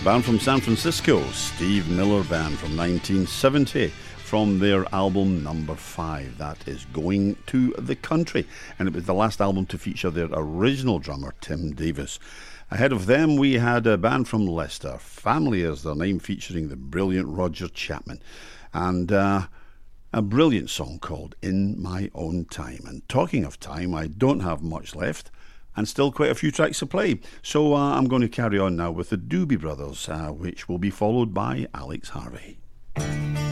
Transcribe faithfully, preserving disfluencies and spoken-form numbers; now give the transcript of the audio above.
Band from San Francisco, Steve Miller Band from nineteen seventy, from their album number five. That is Going to the Country, and it was the last album to feature their original drummer, Tim Davis. Ahead of them, we had a band from Leicester, Family is their name, featuring the brilliant Roger Chapman, and uh, a brilliant song called In My Own Time. And talking of time, I don't have much left, and still quite a few tracks to play. So uh, I'm going to carry on now with the Doobie Brothers, uh, which will be followed by Alex Harvey.